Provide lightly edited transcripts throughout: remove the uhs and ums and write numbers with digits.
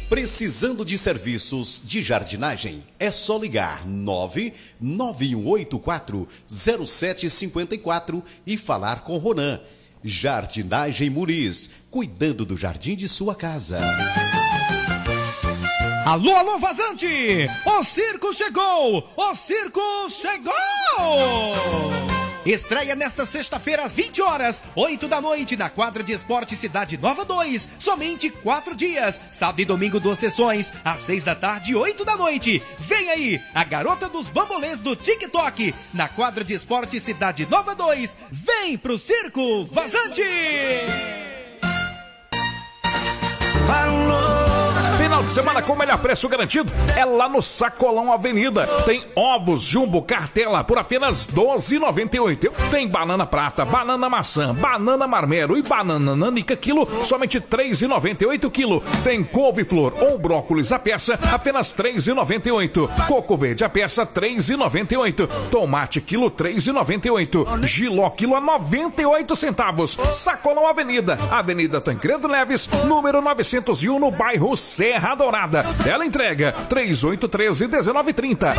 Precisando de serviços de jardinagem? É só ligar 991840754 e falar com Ronan. Jardinagem Muniz, cuidando do jardim de sua casa. Alô, alô, vazante! O circo chegou! O circo chegou! Estreia nesta sexta-feira às 20 horas, 8 da noite, na quadra de esporte Cidade Nova 2. Somente 4 dias. Sábado e domingo, 2 sessões, às 6 da tarde e 8 da noite. Vem aí, a garota dos bambolês do TikTok, na quadra de esporte Cidade Nova 2. Vem pro circo vazante! Final de semana com o melhor preço garantido é lá no Sacolão Avenida. Tem ovos Jumbo Cartela por apenas R$12,98. Tem banana prata, banana maçã, banana marmelo e banana nanica quilo, somente R$3,98 quilo. Tem couve-flor ou brócolis a peça, apenas R$3,98. Coco verde a peça, R$3,98. Tomate quilo, R$3,98. Giló quilo a 98 centavos. Sacolão Avenida, Avenida Tancredo Neves, número 901, no bairro Serra Dourada. Ela entrega 3813-1930.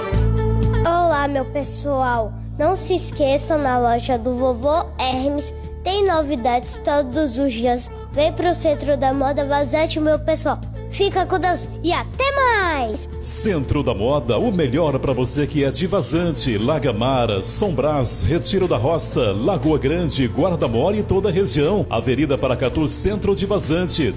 Olá, meu pessoal. Não se esqueçam, na loja do Vovô Hermes tem novidades todos os dias. Vem pro Centro da Moda Vazante, meu pessoal. Fica com Deus e até mais! Centro da Moda, o melhor para você que é de Vazante, Lagamara, São Brás, Retiro da Roça, Lagoa Grande, Guarda-Mor e toda a região. Avenida Paracatu, Centro de Vazante,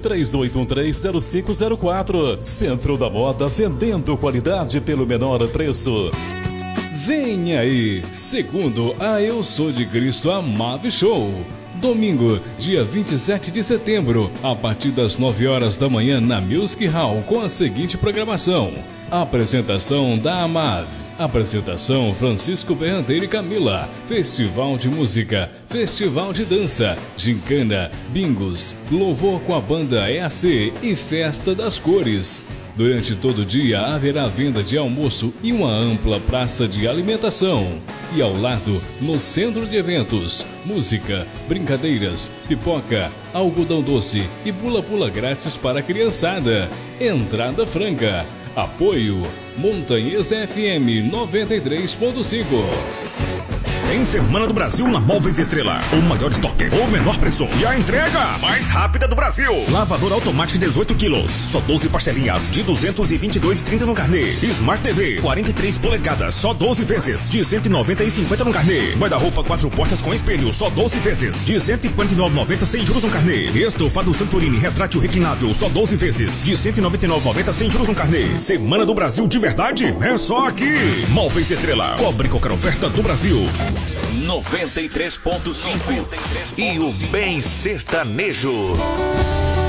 3813-0504. Centro da Moda, vendendo qualidade pelo menor preço. Vem aí, segundo a Eu Sou de Cristo Amave Show. Domingo, dia 27 de setembro, a partir das 9 horas da manhã na Music Hall, com a seguinte programação: apresentação da Amav, apresentação Francisco Berranteiro e Camila, festival de música, festival de dança, gincana, bingos, louvor com a banda EAC e festa das cores. Durante todo o dia haverá venda de almoço e uma ampla praça de alimentação. E ao lado, no centro de eventos, música, brincadeiras, pipoca, algodão doce e pula-pula grátis para a criançada. Entrada franca. Apoio Montanhesa FM 93.5. Tem Semana do Brasil na Móveis Estrela. O maior estoque, o menor preço e a entrega mais rápida do Brasil. Lavadora automática 18 quilos, só 12 parcelinhas de 222,30 no carnê. Smart TV 43 polegadas, só 12 vezes de 190,50 no carnê. Guarda-roupa 4 portas com espelho, só 12 vezes de 149,90 sem juros no carnê. Estofado Santorini retrátil reclinável, só 12 vezes de 199,90 sem juros no carnê. Semana do Brasil de verdade é só aqui. Móveis Estrela, cobre qualquer oferta do Brasil. 93.5 e o Bem Sertanejo.